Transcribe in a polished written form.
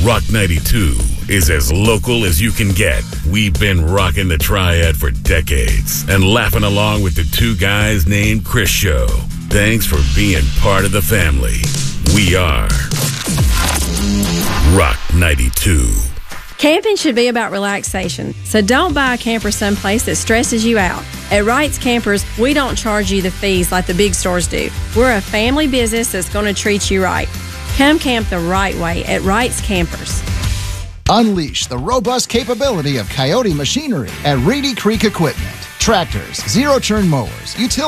Rock 92 is as local as you can get. We've been rocking the Triad for decades and laughing along with the two guys named Chris Show. Thanks for being part of the family. We are Rock 92. Camping should be about relaxation, so don't buy a camper someplace that stresses you out. At Wright's Campers, we don't charge you the fees like the big stores do. We're a family business that's going to treat you right. Come camp the right way at Wright's Campers. Unleash the robust capability of Coyote machinery at Reedy Creek Equipment. Tractors, zero-turn mowers, utility